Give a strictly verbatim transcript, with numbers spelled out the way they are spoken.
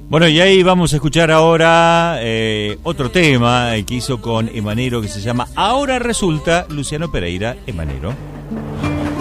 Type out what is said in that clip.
Bueno, y ahí vamos a escuchar ahora eh, otro tema que hizo con Emanero que se llama Ahora Resulta, Luciano Pereira, Emanero.